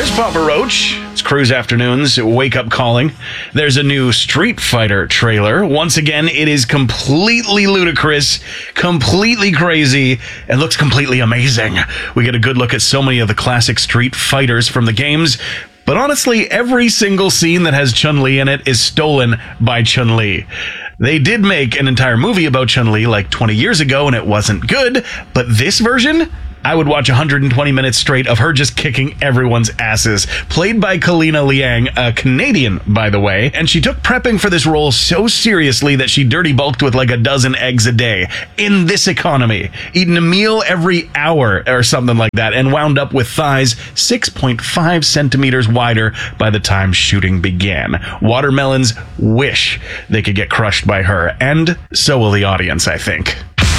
There's Papa Roach. It's Cruise Afternoons, Wake Up Calling. There's a new Street Fighter trailer. Once again, it is completely ludicrous, completely crazy, and looks completely amazing. We get a good look at so many of the classic Street Fighters from the games. But honestly, every single scene that has Chun-Li in it is stolen by Chun-Li. They did make an entire movie about Chun-Li like 20 years ago, and it wasn't good. But this version, I would watch 120 minutes straight of her just kicking everyone's asses. Played by Kalina Liang, a Canadian, by the way. And she took prepping for this role so seriously that she dirty bulked with like a dozen eggs a day. In this economy. Eating a meal every hour or something like that. And wound up with thighs 6.5 centimeters wider by the time shooting began. Watermelons wish they could get crushed by her. And so will the audience, I think.